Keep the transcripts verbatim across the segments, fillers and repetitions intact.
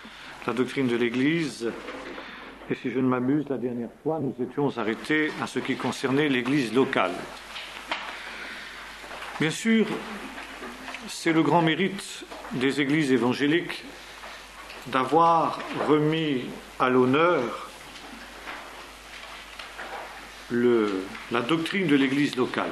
la doctrine de l'Église. Et si je ne m'abuse, la dernière fois, nous étions arrêtés à ce qui concernait l'Église locale. Bien sûr, c'est le grand mérite des églises évangéliques d'avoir remis à l'honneur le, la doctrine de l'Église locale.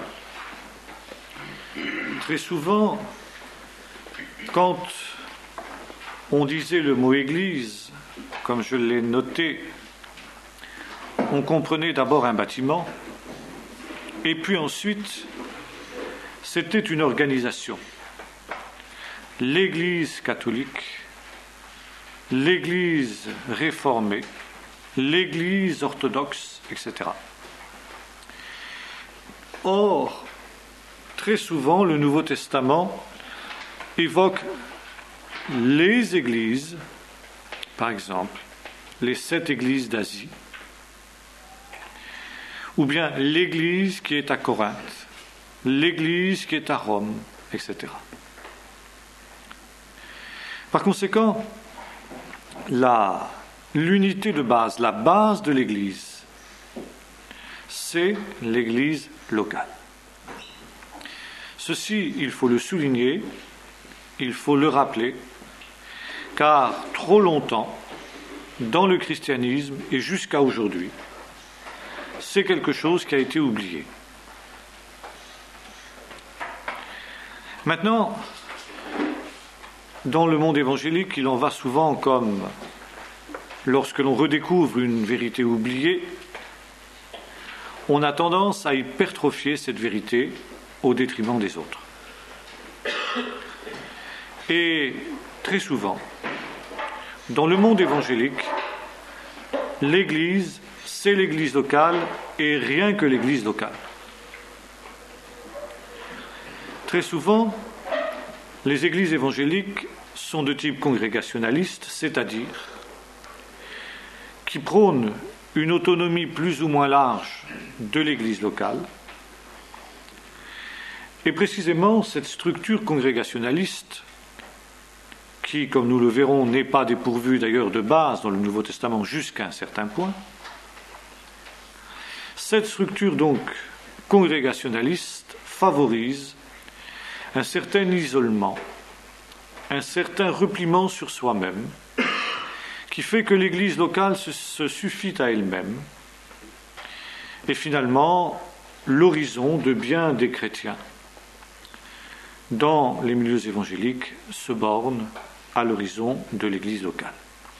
Très souvent, quand on disait le mot Église, comme je l'ai noté, on comprenait d'abord un bâtiment, et puis ensuite, c'était une organisation. L'Église catholique, l'Église réformée, l'Église orthodoxe, et cetera. Or, très souvent, le Nouveau Testament évoque les églises, par exemple, les sept églises d'Asie, ou bien l'église qui est à Corinthe, l'église qui est à Rome, et cetera. Par conséquent, la, l'unité de base, la base de l'église, c'est l'église locale. Ceci, il faut le souligner, il faut le rappeler, car trop longtemps, dans le christianisme et jusqu'à aujourd'hui, c'est quelque chose qui a été oublié. Maintenant, dans le monde évangélique, il en va souvent comme lorsque l'on redécouvre une vérité oubliée, on a tendance à hypertrophier cette vérité au détriment des autres. Et très souvent, dans le monde évangélique, l'Église, c'est l'Église locale et rien que l'Église locale. Très souvent, les églises évangéliques sont de type congrégationaliste, c'est-à-dire qui prônent une autonomie plus ou moins large de l'Église locale. Et précisément, cette structure congrégationaliste, qui, comme nous le verrons, n'est pas dépourvue d'ailleurs de base dans le Nouveau Testament jusqu'à un certain point, cette structure donc congrégationaliste favorise un certain isolement, un certain repliement sur soi-même, qui fait que l'Église locale se, se suffit à elle-même, et finalement, l'horizon de bien des chrétiens dans les milieux évangéliques se borne à l'horizon de l'Église locale.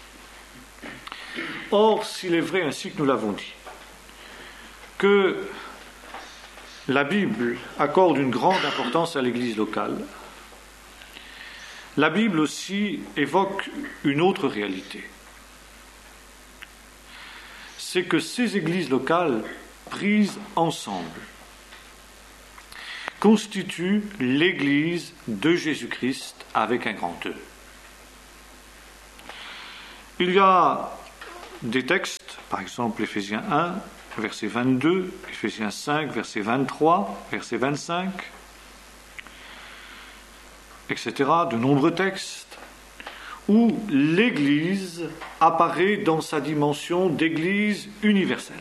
Or, s'il est vrai, ainsi que nous l'avons dit, que la Bible accorde une grande importance à l'Église locale, la Bible aussi évoque une autre réalité. C'est que ces églises locales, prises ensemble, constituent l'Église de Jésus-Christ avec un grand E. Il y a des textes, par exemple Éphésiens un, verset vingt-deux, Éphésiens cinq, verset vingt-trois, verset vingt-cinq, et cetera, de nombreux textes, où l'Église apparaît dans sa dimension d'Église universelle.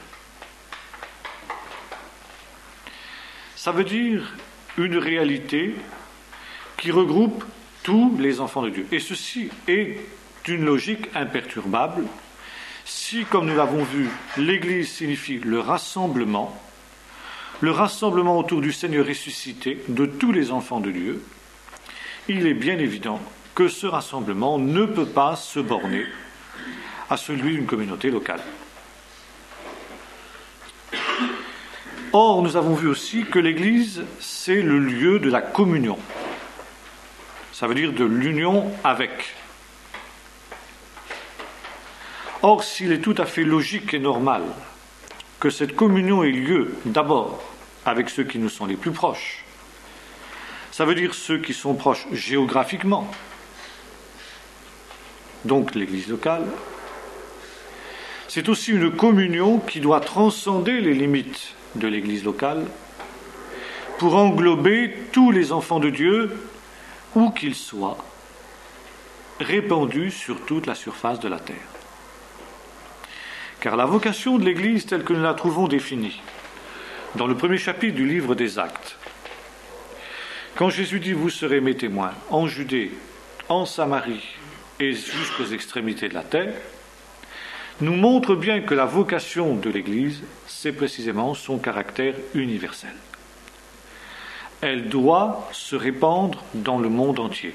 Ça veut dire une réalité qui regroupe tous les enfants de Dieu. Et ceci est d'une logique imperturbable. Si, comme nous l'avons vu, l'Église signifie le rassemblement, le rassemblement autour du Seigneur ressuscité de tous les enfants de Dieu, il est bien évident que ce rassemblement ne peut pas se borner à celui d'une communauté locale. Or, nous avons vu aussi que l'Église, c'est le lieu de la communion. Ça veut dire de l'union avec. Or, s'il est tout à fait logique et normal que cette communion ait lieu d'abord avec ceux qui nous sont les plus proches, ça veut dire ceux qui sont proches géographiquement, donc l'Église locale, c'est aussi une communion qui doit transcender les limites de l'Église locale pour englober tous les enfants de Dieu, où qu'ils soient, répandue sur toute la surface de la terre. Car la vocation de l'Église telle que nous la trouvons définie dans le premier chapitre du livre des Actes, quand Jésus dit « Vous serez mes témoins en Judée, en Samarie et jusqu'aux extrémités de la terre », nous montre bien que la vocation de l'Église, c'est précisément son caractère universel. Elle doit se répandre dans le monde entier.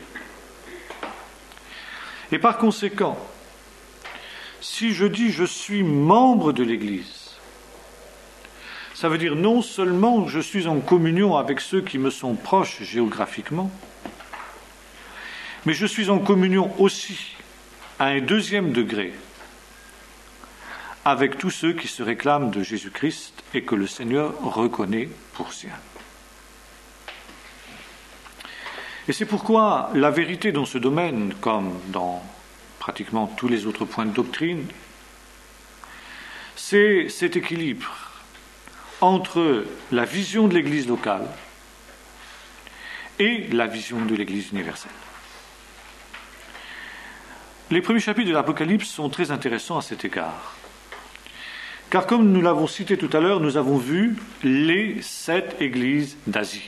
Et par conséquent, si je dis je suis membre de l'Église, ça veut dire non seulement que je suis en communion avec ceux qui me sont proches géographiquement, mais je suis en communion aussi, à un deuxième degré, avec tous ceux qui se réclament de Jésus-Christ et que le Seigneur reconnaît pour siens. Et c'est pourquoi la vérité dans ce domaine, comme dans pratiquement tous les autres points de doctrine, c'est cet équilibre entre la vision de l'Église locale et la vision de l'Église universelle. Les premiers chapitres de l'Apocalypse sont très intéressants à cet égard. Car comme nous l'avons cité tout à l'heure, nous avons vu les sept églises d'Asie.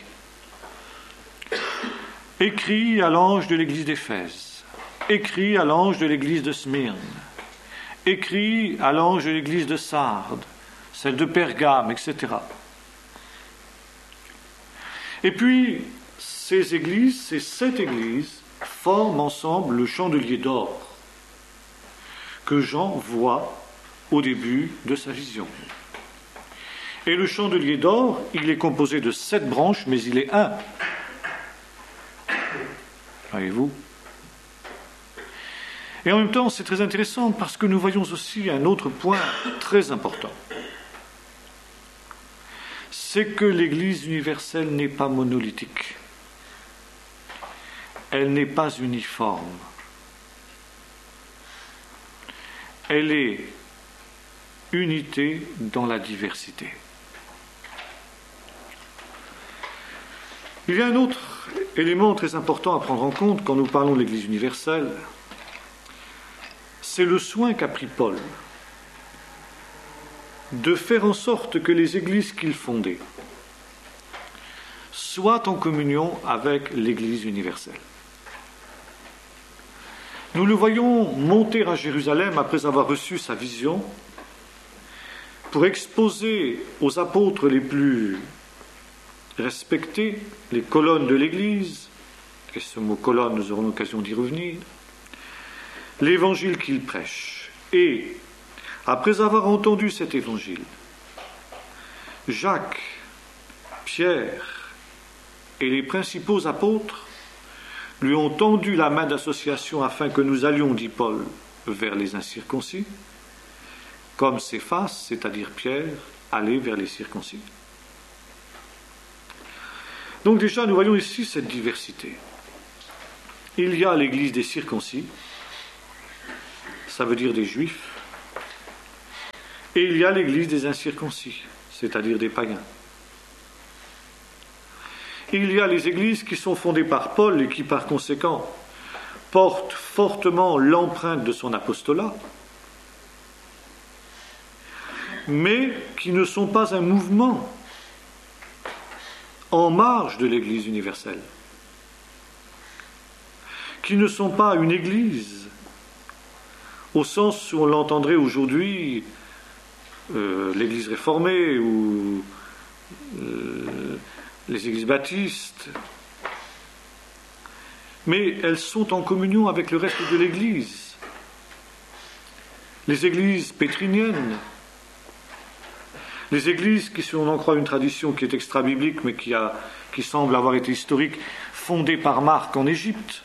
Écrit à l'ange de l'église d'Éphèse, écrit à l'ange de l'église de Smyrne, écrit à l'ange de l'église de Sardes, celle de Pergame, et cetera. Et puis, ces églises, ces sept églises, forment ensemble le chandelier d'or que Jean voit au début de sa vision. Et le chandelier d'or, il est composé de sept branches, mais il est un. Voyez-vous ? Et en même temps, c'est très intéressant parce que nous voyons aussi un autre point très important. C'est que l'Église universelle n'est pas monolithique. Elle n'est pas uniforme. Elle est unité dans la diversité. Il y a un autre élément très important à prendre en compte quand nous parlons de l'Église universelle, c'est le soin qu'a pris Paul de faire en sorte que les églises qu'il fondait soient en communion avec l'Église universelle. Nous le voyons monter à Jérusalem après avoir reçu sa vision pour exposer aux apôtres les plus respectés les colonnes de l'Église, et ce mot colonne, nous aurons l'occasion d'y revenir, l'évangile qu'il prêche. Et, après avoir entendu cet évangile, Jacques, Pierre et les principaux apôtres lui ont tendu la main d'association afin que nous allions, dit Paul, vers les incirconcis, comme Céphas, c'est-à-dire Pierre, allait vers les circoncis. Donc déjà, nous voyons ici cette diversité. Il y a l'église des circoncis, ça veut dire des juifs, et il y a l'église des incirconcis, c'est-à-dire des païens. Il y a les églises qui sont fondées par Paul et qui, par conséquent, portent fortement l'empreinte de son apostolat, mais qui ne sont pas un mouvement en marge de l'Église universelle, qui ne sont pas une Église, au sens où on l'entendrait aujourd'hui, euh, l'Église réformée ou euh, les Églises baptistes, mais elles sont en communion avec le reste de l'Église. Les Églises pétriniennes, les églises qui, si on en croit une tradition qui est extra-biblique, mais qui, a, qui semble avoir été historique, fondée par Marc en Égypte,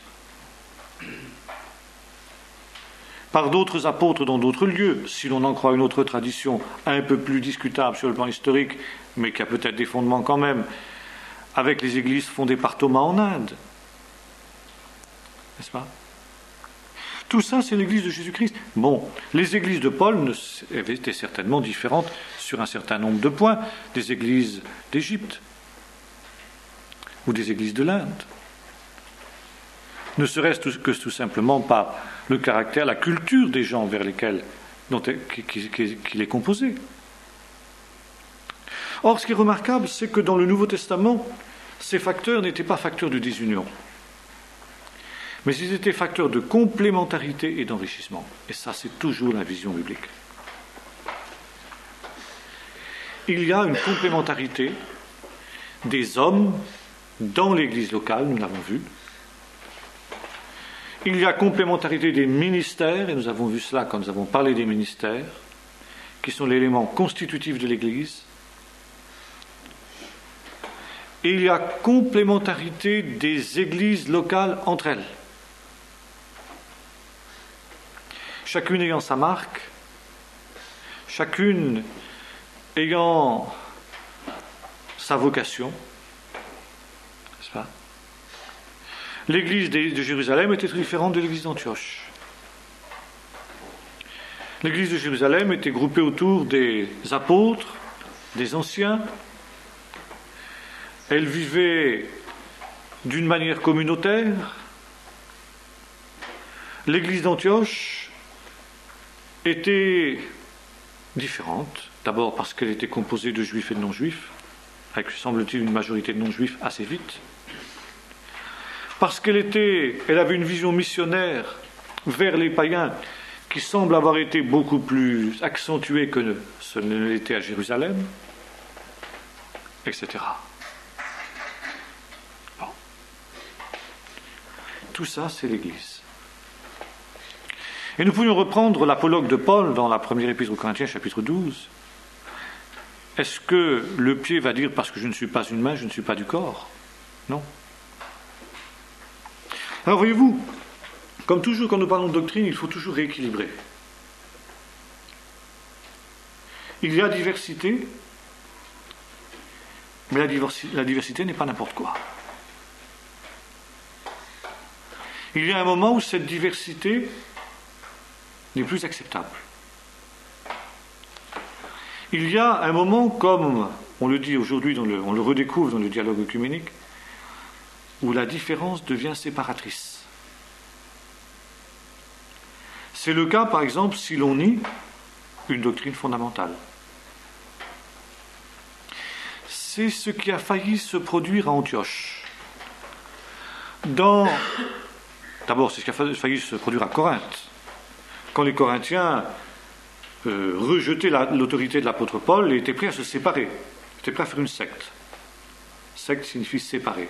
par d'autres apôtres dans d'autres lieux, si l'on en croit une autre tradition un peu plus discutable sur le plan historique, mais qui a peut-être des fondements quand même, avec les églises fondées par Thomas en Inde. N'est-ce pas ? Tout ça, c'est l'église de Jésus-Christ. Bon, les églises de Paul étaient certainement différentes sur un certain nombre de points des églises d'Égypte ou des églises de l'Inde. ne serait-ce que tout simplement par le caractère, la culture des gens vers lesquels dont qu'il est composé. Or, ce qui est remarquable, c'est que dans le Nouveau Testament, ces facteurs n'étaient pas facteurs de désunion, mais ils étaient facteurs de complémentarité et d'enrichissement. Et ça, c'est toujours la vision biblique. Il y a une complémentarité des hommes dans l'Église locale, nous l'avons vu. Il y a complémentarité des ministères, et nous avons vu cela quand nous avons parlé des ministères, qui sont l'élément constitutif de l'Église. Et il y a complémentarité des églises locales entre elles. Chacune ayant sa marque, chacune ayant sa vocation, n'est-ce pas ? L'église de Jérusalem était très différente de l'église d'Antioche. L'église de Jérusalem était groupée autour des apôtres, des anciens. Elle vivait d'une manière communautaire. L'église d'Antioche était différente, d'abord parce qu'elle était composée de juifs et de non-juifs, avec, semble-t-il, une majorité de non-juifs assez vite. Parce qu'elle était, elle avait une vision missionnaire vers les païens qui semble avoir été beaucoup plus accentuée que ce ne l'était à Jérusalem, et cetera. Bon. Tout ça, c'est l'Église. Et nous pourrions reprendre l'apologue de Paul dans la première épître aux Corinthiens, chapitre douze. Est-ce que le pied va dire, parce que je ne suis pas une main, je ne suis pas du corps? Non. Alors voyez-vous, comme toujours quand nous parlons de doctrine, il faut toujours rééquilibrer. Il y a diversité, mais la diversité, la diversité n'est pas n'importe quoi. Il y a un moment où cette diversité n'est plus acceptable. Il y a un moment, comme on le dit aujourd'hui, dans le, on le redécouvre dans le dialogue œcuménique, où la différence devient séparatrice. C'est le cas, par exemple, si l'on nie une doctrine fondamentale. C'est ce qui a failli se produire à Antioche. Dans... D'abord, c'est ce qui a failli se produire à Corinthe. Quand les Corinthiens euh, rejetaient la, l'autorité de l'apôtre Paul et étaient prêts à se séparer, étaient prêts à faire une secte. Secte signifie séparer.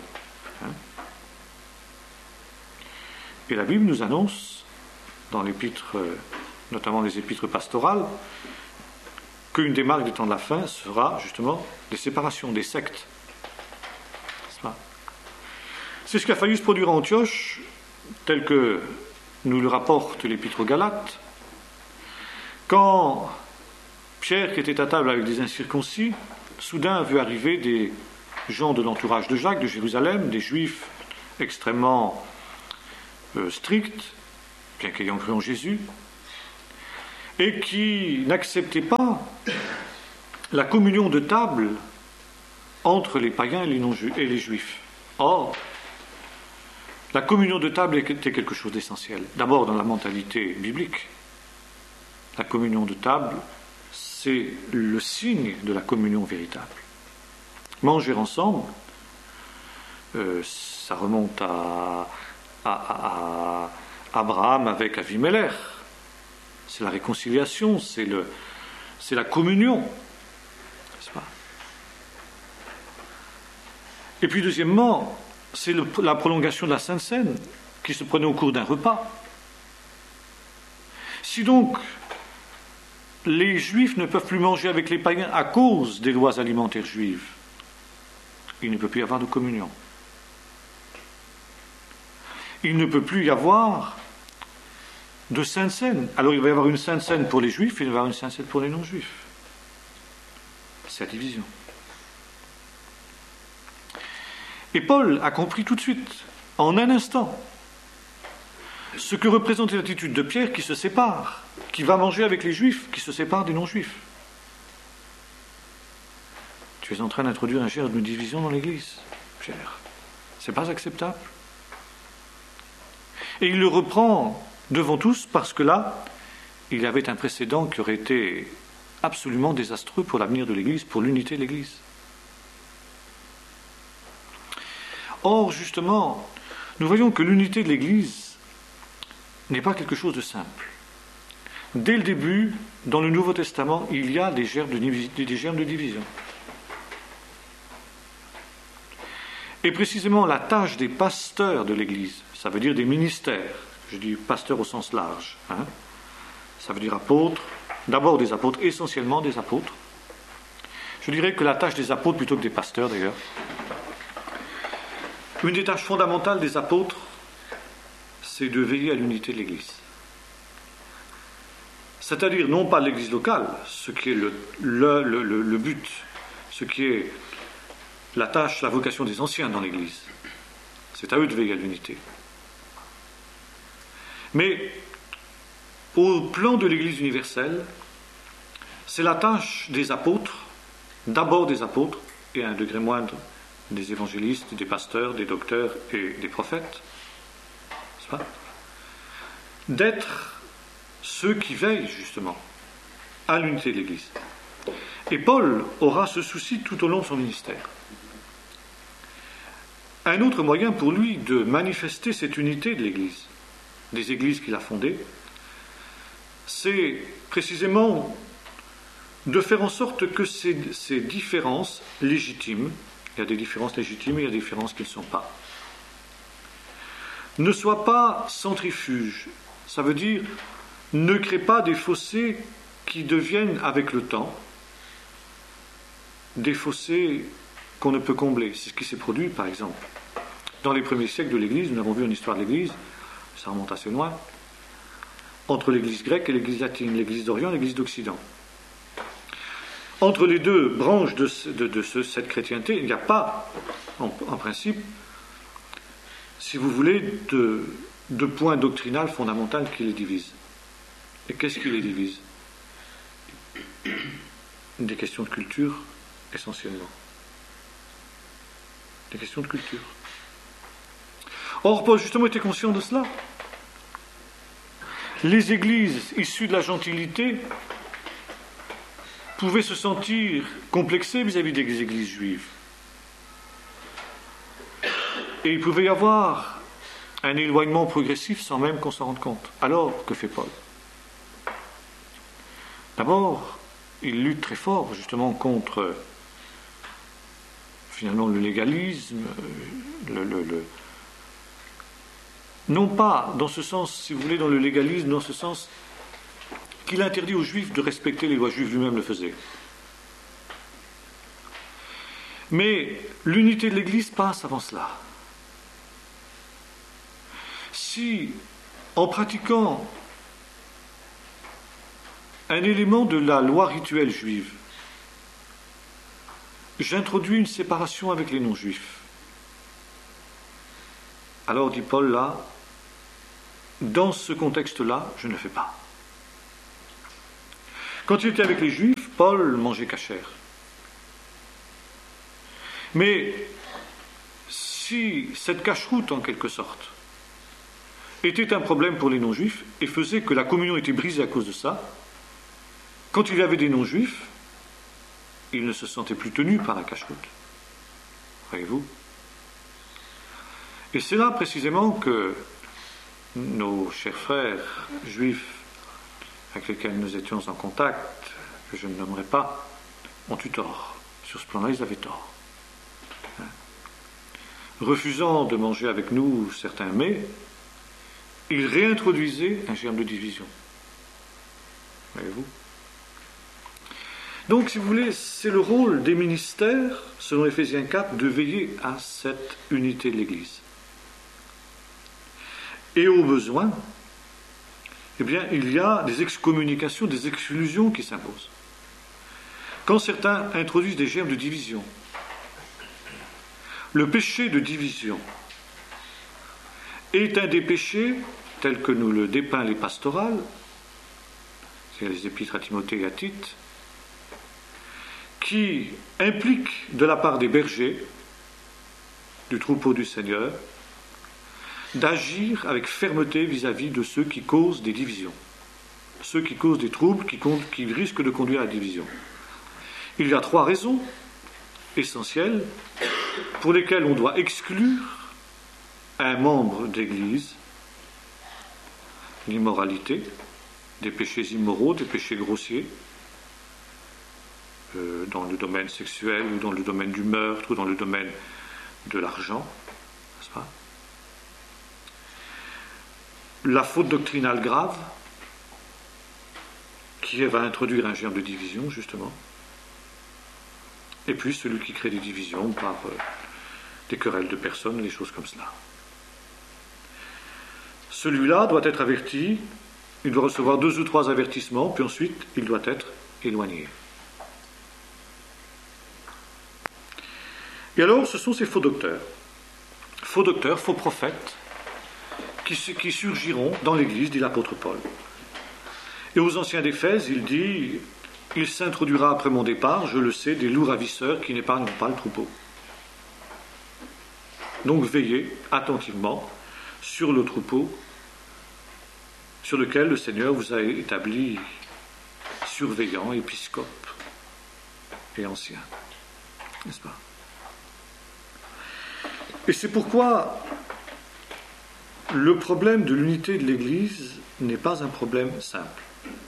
Et la Bible nous annonce, dans l'épître, notamment les épîtres pastorales, qu'une des marques du temps de la fin sera justement des séparations, des sectes. C'est ce qui a failli se produire à Antioche, tel que nous le rapporte l'épître aux Galates, quand Pierre, qui était à table avec des incirconcis, soudain a vu arriver des gens de l'entourage de Jacques, de Jérusalem, des juifs extrêmement euh, stricts, bien qu'ayant cru en Jésus, et qui n'acceptaient pas la communion de table entre les païens et les, non-juifs, et les juifs. Or, la communion de table était quelque chose d'essentiel. D'abord dans la mentalité biblique. La communion de table, c'est le signe de la communion véritable. Manger ensemble, euh, ça remonte à, à, à, à Abraham avec Avimelech. C'est la réconciliation, c'est, le, c'est la communion. N'est-ce pas ? Et puis deuxièmement, c'est le, la prolongation de la Sainte Seine qui se prenait au cours d'un repas. Si donc les Juifs ne peuvent plus manger avec les païens à cause des lois alimentaires juives, il ne peut plus y avoir de communion. Il ne peut plus y avoir de Sainte Seine. Alors il va y avoir une Sainte Seine pour les Juifs et il va y avoir une Sainte Seine pour les non-Juifs. C'est la division. Et Paul a compris tout de suite, en un instant, ce que représentait l'attitude de Pierre qui se sépare, qui va manger avec les Juifs, qui se sépare des non-Juifs. Tu es en train d'introduire un germe de division dans l'Église, Pierre. C'est pas acceptable. Et il le reprend devant tous parce que là, il y avait un précédent qui aurait été absolument désastreux pour l'avenir de l'Église, pour l'unité de l'Église. Or, justement, nous voyons que l'unité de l'Église n'est pas quelque chose de simple. Dès le début, dans le Nouveau Testament, il y a des germes de, des germes de division. Et précisément la tâche des pasteurs de l'Église, ça veut dire des ministères, je dis pasteurs au sens large, hein, ça veut dire apôtres, d'abord des apôtres, essentiellement des apôtres. Je dirais que la tâche des apôtres plutôt que des pasteurs d'ailleurs. Une des tâches fondamentales des apôtres, c'est de veiller à l'unité de l'Église. C'est-à-dire non pas l'Église locale, ce qui est le, le, le, le but, ce qui est la tâche, la vocation des anciens dans l'Église. C'est à eux de veiller à l'unité. Mais au plan de l'Église universelle, c'est la tâche des apôtres, d'abord des apôtres, et à un degré moindre des évangélistes, des pasteurs, des docteurs et des prophètes, n'est-ce pas, d'être ceux qui veillent justement à l'unité de l'Église. Et Paul aura ce souci tout au long de son ministère. Un autre moyen pour lui de manifester cette unité de l'Église, des églises qu'il a fondées, c'est précisément de faire en sorte que ces, ces différences légitimes, il y a des différences légitimes et il y a des différences qui ne sont pas, ne soient pas centrifuges. Ça veut dire, ne créent pas des fossés qui deviennent, avec le temps, des fossés qu'on ne peut combler. C'est ce qui s'est produit, par exemple. Dans les premiers siècles de l'Église, nous avons vu en histoire de l'Église, ça remonte assez loin, entre l'Église grecque et l'Église latine, l'Église d'Orient et l'Église d'Occident. Entre les deux branches de, de, de ce, cette chrétienté, il n'y a pas, en, en principe, si vous voulez, de, de point doctrinal fondamental qui les divise. Et qu'est-ce qui les divise? Des questions de culture, essentiellement. Des questions de culture. Or, Paul, justement, était conscient de cela. Les églises issues de la gentilité pouvaient se sentir complexées vis-à-vis des églises juives. Et il pouvait y avoir un éloignement progressif sans même qu'on s'en rende compte. Alors, que fait Paul? D'abord, il lutte très fort, justement, contre, finalement, le légalisme, le... le, le non pas dans ce sens, si vous voulez, dans le légalisme, dans ce sens qu'il interdit aux Juifs de respecter les lois juives, lui-même le faisait. Mais l'unité de l'Église passe avant cela. Si, en pratiquant un élément de la loi rituelle juive, j'introduis une séparation avec les non-juifs, alors, dit Paul là, dans ce contexte-là, je ne fais pas. Quand il était avec les Juifs, Paul mangeait cachère. Mais si cette cacheroute, en quelque sorte, était un problème pour les non-juifs et faisait que la communion était brisée à cause de ça, quand il y avait des non-juifs, ils ne se sentaient plus tenus par la cacheroute. Voyez-vous ? Et c'est là précisément que nos chers frères juifs avec lesquels nous étions en contact, que je ne nommerai pas, ont eu tort. Sur ce plan-là, ils avaient tort. Hein. Refusant de manger avec nous certains mets, ils réintroduisaient un germe de division. Voyez-vous ? Donc, si vous voulez, c'est le rôle des ministères, selon Éphésiens quatre, de veiller à cette unité de l'Église. Et au besoin, eh bien, il y a des excommunications, des exclusions qui s'imposent. Quand certains introduisent des germes de division, le péché de division est un des péchés, tels que nous le dépeint les pastorales, c'est-à-dire les épîtres à Timothée et à Tite, qui implique de la part des bergers, du troupeau du Seigneur, d'agir avec fermeté vis-à-vis de ceux qui causent des divisions, ceux qui causent des troubles, qui, qui risquent de conduire à la division. Il y a trois raisons essentielles pour lesquelles on doit exclure un membre d'Église: l'immoralité, des péchés immoraux, des péchés grossiers, euh, dans le domaine sexuel ou dans le domaine du meurtre ou dans le domaine de l'argent, n'est-ce pas? La faute doctrinale grave, qui va introduire un germe de division, justement. Et puis celui qui crée des divisions par euh, des querelles de personnes, des choses comme cela. Celui-là doit être averti, il doit recevoir deux ou trois avertissements, puis ensuite il doit être éloigné. Et alors, ce sont ces faux docteurs, faux docteurs, faux prophètes, qui, qui surgiront dans l'Église, dit l'apôtre Paul. Et aux anciens d'Éphèse, il dit: il s'introduira après mon départ, je le sais, des loups ravisseurs qui n'épargnent pas le troupeau. Donc veillez attentivement sur le troupeau sur lequel le Seigneur vous a établi surveillant, épiscope et ancien. N'est-ce pas? Et c'est pourquoi le problème de l'unité de l'Église n'est pas un problème simple.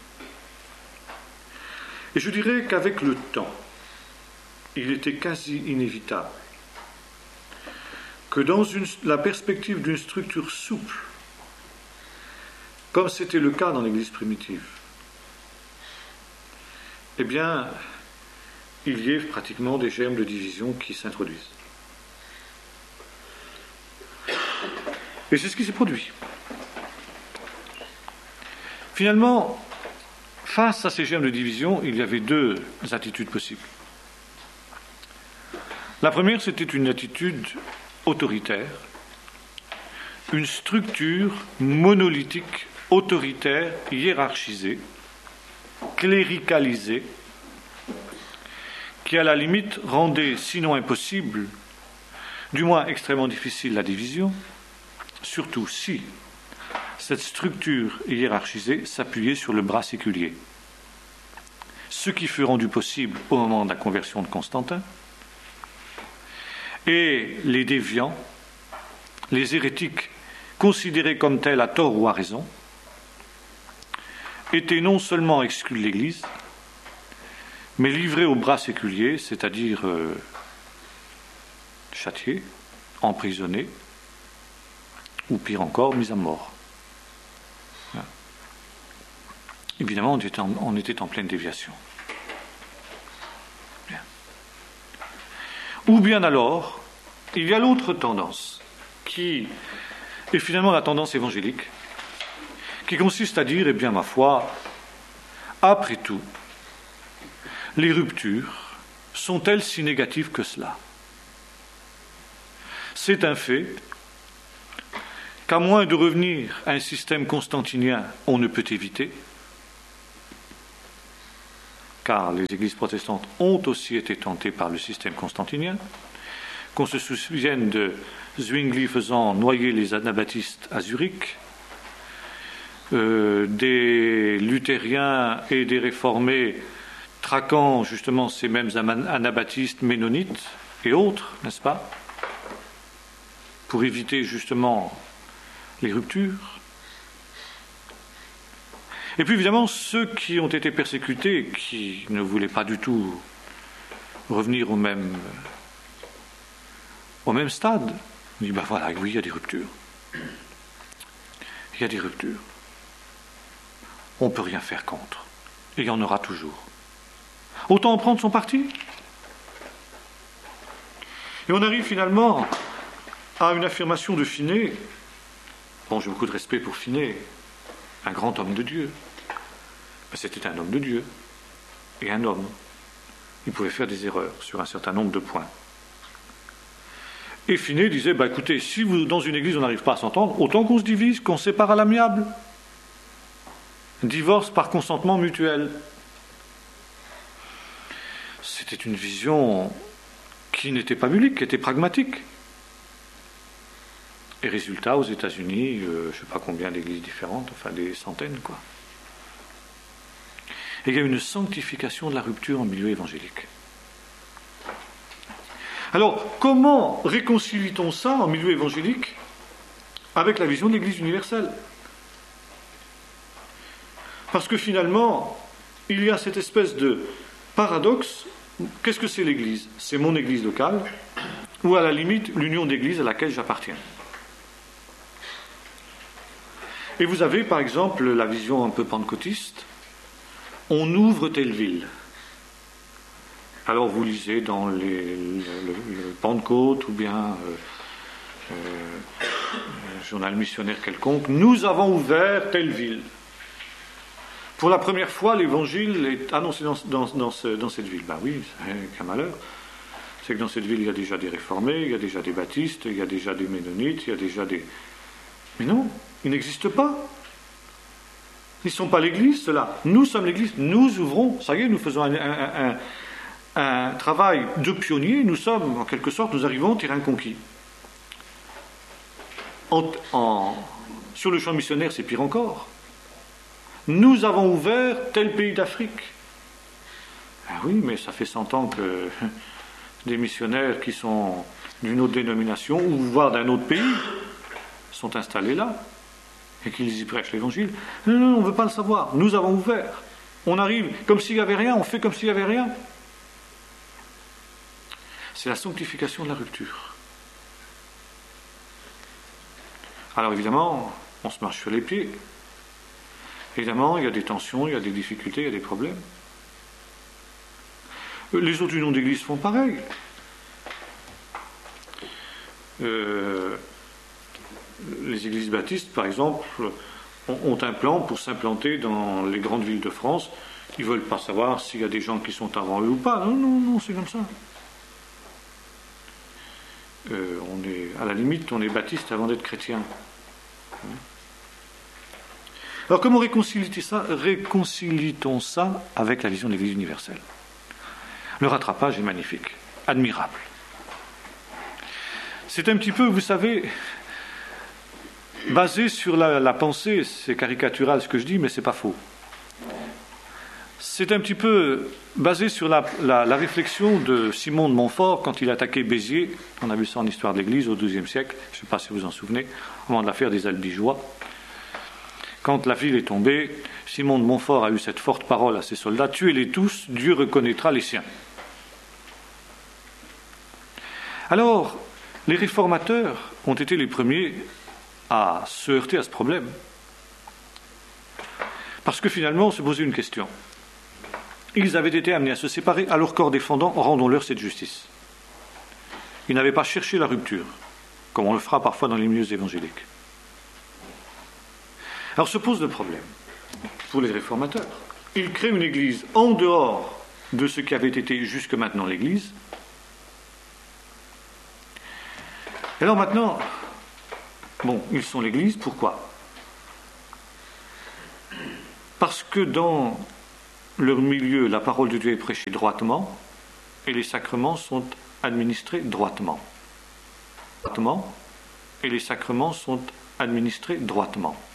Et je dirais qu'avec le temps, il était quasi inévitable que dans une, la perspective d'une structure souple, comme c'était le cas dans l'Église primitive, eh bien, il y ait pratiquement des germes de division qui s'introduisent. Et c'est ce qui s'est produit. Finalement, face à ces germes de division, il y avait deux attitudes possibles. La première, c'était une attitude autoritaire, une structure monolithique, autoritaire, hiérarchisée, cléricalisée, qui à la limite rendait, sinon impossible, du moins extrêmement difficile la division, surtout si cette structure hiérarchisée s'appuyait sur le bras séculier. Ce qui fut rendu possible au moment de la conversion de Constantin. Et les déviants, les hérétiques, considérés comme tels à tort ou à raison, étaient non seulement exclus de l'Église, mais livrés au bras séculier, c'est-à-dire euh, châtiés, emprisonnés, ou pire encore, mis à mort. Évidemment, on était en, on était en pleine déviation. Bien. Ou bien alors, il y a l'autre tendance, qui est finalement la tendance évangélique, qui consiste à dire, eh bien, ma foi, après tout, les ruptures sont-elles si négatives que cela? C'est un fait qu'à moins de revenir à un système constantinien, on ne peut éviter, car les églises protestantes ont aussi été tentées par le système constantinien, qu'on se souvienne de Zwingli faisant noyer les anabaptistes à Zurich, euh, des luthériens et des réformés traquant justement ces mêmes anabaptistes ménonites et autres, n'est-ce pas, pour éviter justement les ruptures. Et puis évidemment, ceux qui ont été persécutés, qui ne voulaient pas du tout revenir au même, au même stade, on dit, ben voilà, oui, il y a des ruptures. Il y a des ruptures. On ne peut rien faire contre. Et il y en aura toujours. Autant en prendre son parti. Et on arrive finalement à une affirmation de Finet. Bon, j'ai beaucoup de respect pour Finet, un grand homme de Dieu. Ben, c'était un homme de Dieu et un homme. Il pouvait faire des erreurs sur un certain nombre de points. Et Finet disait, ben, écoutez, si vous, dans une église on n'arrive pas à s'entendre, autant qu'on se divise, qu'on se sépare à l'amiable. Divorce par consentement mutuel. C'était une vision qui n'était pas biblique, qui était pragmatique. Et résultat, aux États-Unis, euh, je ne sais pas combien d'églises différentes, enfin des centaines, quoi. Et il y a une sanctification de la rupture en milieu évangélique. Alors, comment réconcilie-t-on ça en milieu évangélique avec la vision de l'Église universelle? Parce que finalement, il y a cette espèce de paradoxe. Qu'est-ce que c'est l'Église? C'est mon Église locale, ou à la limite, l'union d'églises à laquelle j'appartiens. Et vous avez, par exemple, la vision un peu pentecôtiste. On ouvre telle ville. Alors vous lisez dans les, le, le Pentecôte ou bien euh, euh, un journal missionnaire quelconque, nous avons ouvert telle ville. Pour la première fois, l'évangile est annoncé dans, dans, dans, ce, dans cette ville. Ben oui, c'est qu'un malheur. C'est que dans cette ville, il y a déjà des réformés, il y a déjà des baptistes, il y a déjà des ménonites, il y a déjà des... Mais non, ils n'existent pas. Ils ne sont pas l'Église, ceux-là. Nous sommes l'Église. Nous ouvrons, ça y est, nous faisons un, un, un, un travail de pionnier. Nous sommes, en quelque sorte, nous arrivons au terrain conquis. En, en, sur le champ missionnaire, c'est pire encore. Nous avons ouvert tel pays d'Afrique. Ah oui, mais ça fait cent ans que des missionnaires qui sont d'une autre dénomination, ou voire d'un autre pays, sont installés là, et qu'ils y prêchent l'évangile. Non, non, on ne veut pas le savoir. Nous avons ouvert. On arrive comme s'il n'y avait rien, on fait comme s'il n'y avait rien. C'est la sanctification de la rupture. Alors évidemment, on se marche sur les pieds. Évidemment, il y a des tensions, il y a des difficultés, il y a des problèmes. Les autres unions d'église font pareil. Euh, les églises baptistes, par exemple, ont un plan pour s'implanter dans les grandes villes de France. Ils ne veulent pas savoir s'il y a des gens qui sont avant eux ou pas. Non, non, non, c'est comme ça. Euh, on est, à la limite, on est baptiste avant d'être chrétien. Alors comment réconcilie-t-on ça, réconcilie-t-on ça avec la vision de l'Église universelle? Le rattrapage est magnifique, admirable. C'est un petit peu, vous savez, basé sur la, la pensée, c'est caricatural ce que je dis, mais c'est pas faux. C'est un petit peu basé sur la, la, la réflexion de Simon de Montfort quand il attaquait Béziers. On a vu ça en histoire de l'Église au douzième siècle, je ne sais pas si vous vous en souvenez, au moment de l'affaire des Albigeois. Quand la ville est tombée, Simon de Montfort a eu cette forte parole à ses soldats: tuez-les tous, Dieu reconnaîtra les siens. Alors, les réformateurs ont été les premiers à se heurter à ce problème. Parce que finalement, on se posait une question. Ils avaient été amenés à se séparer, à leur corps défendant, rendons-leur cette justice. Ils n'avaient pas cherché la rupture, comme on le fera parfois dans les milieux évangéliques. Alors se pose le problème pour les réformateurs. Ils créent une église en dehors de ce qui avait été jusque maintenant l'église. Et alors maintenant, bon, ils sont l'église, pourquoi? Parce que dans leur milieu, la parole de Dieu est prêchée droitement et les sacrements sont administrés droitement. Droitement et les sacrements sont administrés droitement.